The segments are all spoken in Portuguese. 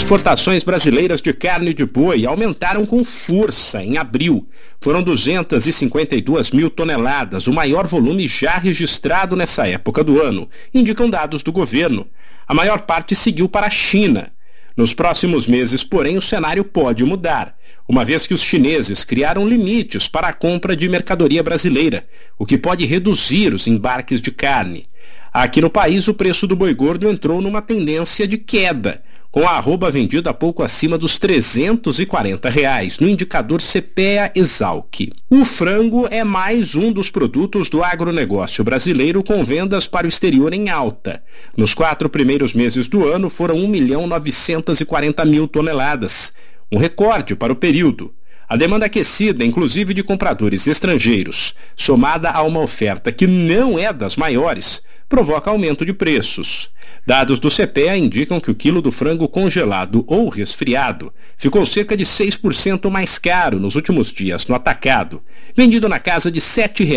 Exportações brasileiras de carne de boi aumentaram com força em abril. Foram 252 mil toneladas, o maior volume já registrado nessa época do ano, indicam dados do governo. A maior parte seguiu para a China. Nos próximos meses, porém, o cenário pode mudar, uma vez que os chineses criaram limites para a compra de mercadoria brasileira, o que pode reduzir os embarques de carne. Aqui no país, o preço do boi gordo entrou numa tendência de queda, com a arroba vendida pouco acima dos R$ 340, no indicador CPEA-Exalc. O frango é mais um dos produtos do agronegócio brasileiro com vendas para o exterior em alta. Nos 4 primeiros meses do ano foram 1.940.000 toneladas, um recorde para o período. A demanda aquecida, inclusive de compradores estrangeiros, somada a uma oferta que não é das maiores, provoca aumento de preços. Dados do CPEA indicam que o quilo do frango congelado ou resfriado ficou cerca de 6% mais caro nos últimos dias no atacado, vendido na casa de R$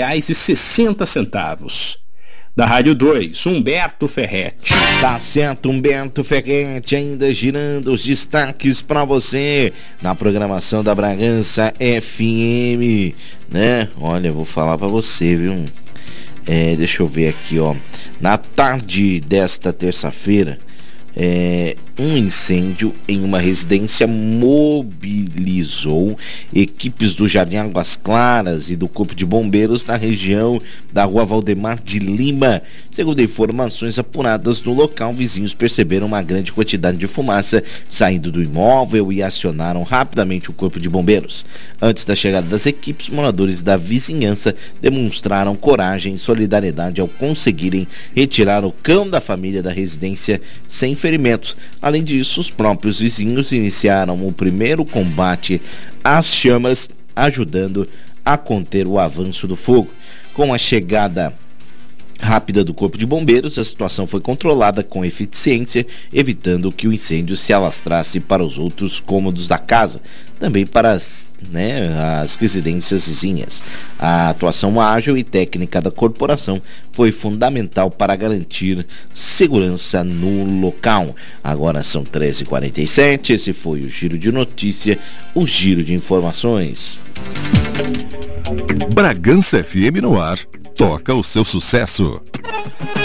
7,60. Da Rádio 2, Humberto Ferretti. Tá certo, Humberto Ferretti, ainda girando os destaques para você na programação da Bragança FM, né? Olha, vou falar para você, viu? Deixa eu ver aqui, ó. Na tarde desta terça-feira, um incêndio em uma residência mobilizou equipes do Jardim Águas Claras e do Corpo de Bombeiros na região da Rua Valdemar de Lima. Segundo informações apuradas no local, vizinhos perceberam uma grande quantidade de fumaça saindo do imóvel e acionaram rapidamente o Corpo de Bombeiros. Antes da chegada das equipes, moradores da vizinhança demonstraram coragem e solidariedade ao conseguirem retirar o cão da família da residência sem ferimentos. Além disso, os próprios vizinhos iniciaram o primeiro combate às chamas, ajudando a conter o avanço do fogo. Com a chegada rápida do Corpo de Bombeiros, a situação foi controlada com eficiência, evitando que o incêndio se alastrasse para os outros cômodos da casa, também para as residências vizinhas. A atuação ágil e técnica da corporação foi fundamental para garantir segurança no local. Agora são 13h47, esse foi o Giro de Notícia, o Giro de Informações. Bragança FM no ar, toca o seu sucesso.